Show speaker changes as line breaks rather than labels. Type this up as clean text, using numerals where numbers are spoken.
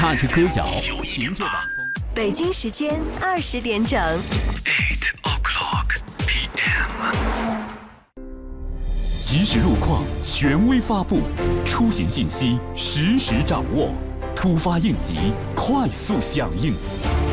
踏着歌谣，行着晚风。
北京时间20点整。
8 p.m.
即时路况，权威发布，出行信息实时掌握，突发应急，快速响应。